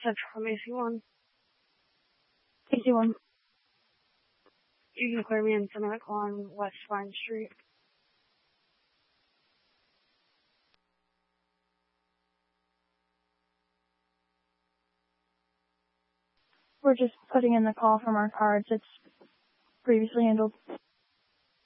Central Macy 1. Macy 1. You can clear me in Seneca on West Vine Street. We're just putting in the call from our cards. It's previously handled.